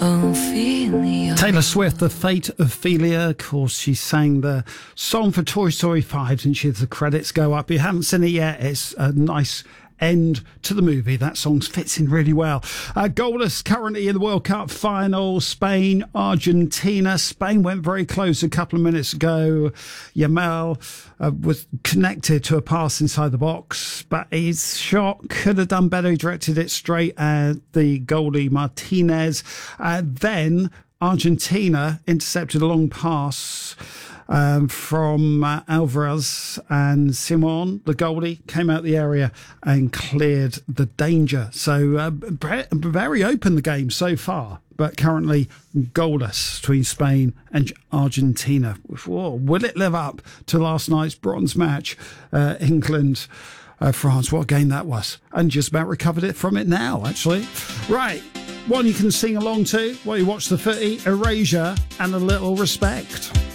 Ophelia. Taylor Swift, The Fate of Ophelia. Of course, she sang the song for Toy Story 5, didn't she? The credits go up. If you haven't seen it yet, it's a nice end to the movie. That song fits in really well. Goalless currently in the World Cup final. Spain, Argentina. Spain went very close a couple of minutes ago. Yamal was connected to a pass inside the box, but his shot could have done better. He directed it straight at the goalie Martinez. Then Argentina intercepted a long pass from Alvarez, and Simon, the goalie, came out the area and cleared the danger. So very open the game so far, but currently goalless between Spain and Argentina. Whoa, will it live up to last night's bronze match? England, France, what a game that was. And just about recovered it from it now, actually. Right, one you can sing along to while you watch the footy, Erasure and A Little Respect.